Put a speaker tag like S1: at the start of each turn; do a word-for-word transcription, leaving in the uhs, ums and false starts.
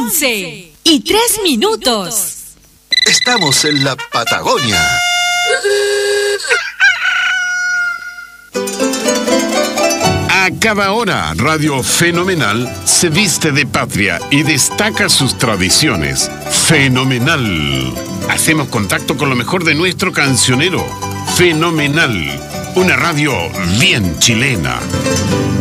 S1: once y tres minutos.
S2: Estamos en la Patagonia.
S3: A cada hora, Radio Fenomenal se viste de patria y destaca sus tradiciones. Fenomenal. Hacemos contacto con lo mejor de nuestro cancionero. Fenomenal. Una radio bien chilena.